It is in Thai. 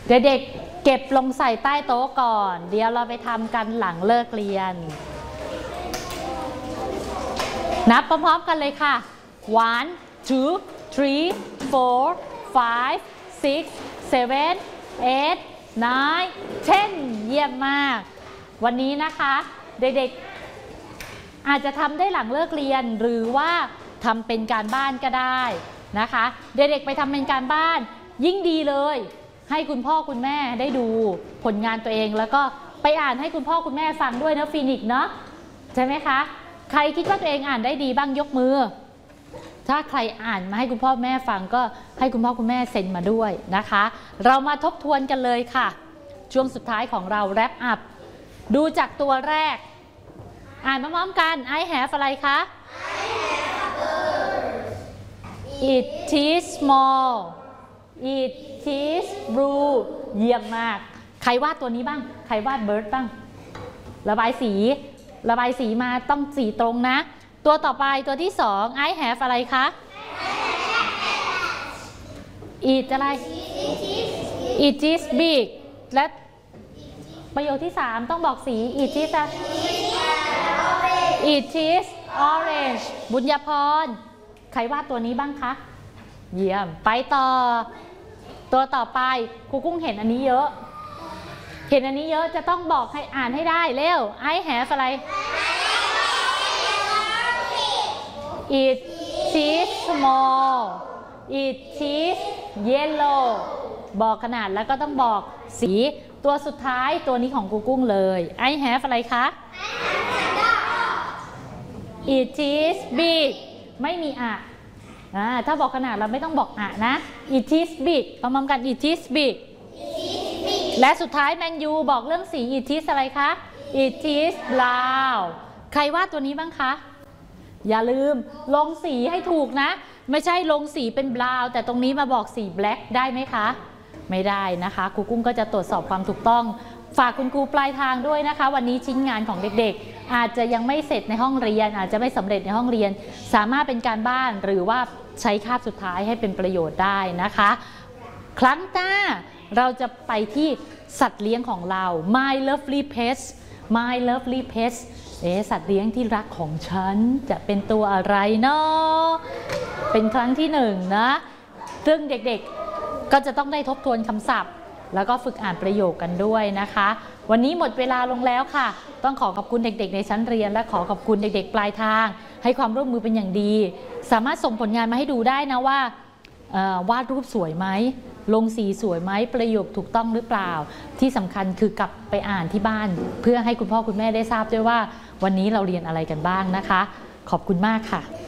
เด็กๆเก็บลงใส่ใต้โต๊ะก่อนเดี๋ยวเราไปทำกันหลังเลิกเรียนนับพร้อมๆกันเลยค่ะ 1 2 3 4 5 6 7 8 9 10 เยี่ยมมากวันนี้นะคะเด็กๆอาจจะทำได้หลังเลิกเรียนหรือว่าทำเป็นการบ้านก็ได้นะคะเด็กๆไปทำเป็นการบ้านยิ่งดีเลยให้คุณพ่อคุณแม่ได้ดูผลงานตัวเองแล้วก็ไปอ่านให้คุณพ่อคุณแม่ฟังด้วยนะฟีนิกซ์เนาะใช่ไหมคะใครคิดว่าตัวเองอ่านได้ดีบ้างยกมือถ้าใครอ่านมาให้คุณพ่อแม่ฟังก็ให้คุณพ่อคุณแม่เซ็นมาด้วยนะคะเรามาทบทวนกันเลยค่ะช่วงสุดท้ายของเราแรปอัพดูจากตัวแรกอ่านพร้อมๆกัน I have อะไรคะ It is small It is blue เยี่ยมมากใครวาดตัวนี้บ้างใครวาด bird บ้างระบายสีมาต้องสีตรงนะตัวต่อไปตัวที่สอง I have อะไรคะ It อะไร It is big และประโยคที่3ต้องบอกสี It is orange บุญญาพรใครวาดตัวนี้บ้างคะเยี่ยมไปต่อตัวต่อไปครูกุ้งเห็นอันนี้เยอะจะต้องบอกให้อ่านให้ได้เร็ว I have อะไร It is small It is yellow บอกขนาดแล้วก็ต้องบอกสีตัวสุดท้ายตัวนี้ของครูกุ้งเลย I have อะไรคะ It is big ไม่มีอะถ้าบอกขนาดเราไม่ต้องบอกอะนะ It is big พร้อมกัน It is big และสุดท้ายแมนยูบอกเรื่องสี It is อะไรคะ It is brown ใครวาดตัวนี้บ้างคะอย่าลืมลงสีให้ถูกนะไม่ใช่ลงสีเป็น brown แต่ตรงนี้มาบอกสี black ได้ไหมคะไม่ได้นะคะครูกุ้งก็จะตรวจสอบความถูกต้องฝากคุณครูปลายทางด้วยนะคะวันนี้ชิ้นงานของเด็กๆอาจจะยังไม่เสร็จในห้องเรียนอาจจะไม่สำเร็จในห้องเรียนสามารถเป็นการบ้านหรือว่าใช้คาบสุดท้ายให้เป็นประโยชน์ได้นะคะครั้งหน้าเราจะไปที่สัตว์เลี้ยงของเรา My lovely pets My lovely pets สัตว์เลี้ยงที่รักของฉันจะเป็นตัวอะไรเนาะเป็นครั้งที่1นะซึ่งเด็กๆก็จะต้องได้ทบทวนคำศัพท์แล้วก็ฝึกอ่านประโยคกันด้วยนะคะวันนี้หมดเวลาลงแล้วค่ะต้องขอขอบคุณเด็กๆในชั้นเรียนและขอขอบคุณเด็กๆปลายทางให้ความร่วมมือเป็นอย่างดีสามารถส่งผลงานมาให้ดูได้นะว่าวาดรูปสวยไหมลงสีสวยไหมประโยคถูกต้องหรือเปล่าที่สำคัญคือกลับไปอ่านที่บ้านเพื่อให้คุณพ่อคุณแม่ได้ทราบด้วยว่าวันนี้เราเรียนอะไรกันบ้างนะคะขอบคุณมากค่ะ